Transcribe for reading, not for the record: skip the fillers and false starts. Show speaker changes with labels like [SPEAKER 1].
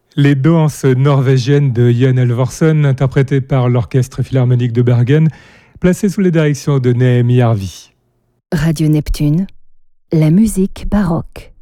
[SPEAKER 1] Les danses norvégiennes de Jan Elvorsen, interprétées par l'Orchestre Philharmonique de Bergen, placé sous la direction de Néhémie Arvi.
[SPEAKER 2] Radio Neptune, la musique baroque.